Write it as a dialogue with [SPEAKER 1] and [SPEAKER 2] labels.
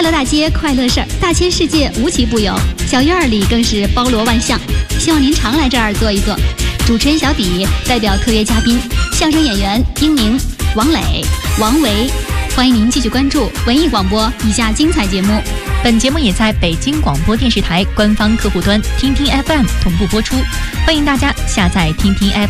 [SPEAKER 1] 快乐大街快乐事儿，大千世界无奇不有，小院儿里更是包罗万象。希望您常来这儿坐一坐。主持人小底代表特约嘉宾相声演员英宁、王磊、王维，欢迎您继续关注文艺广播以下精彩节目。
[SPEAKER 2] 本节目也在北京广播电视台官方客户端听听 FM 同步播出，欢迎大家下载听听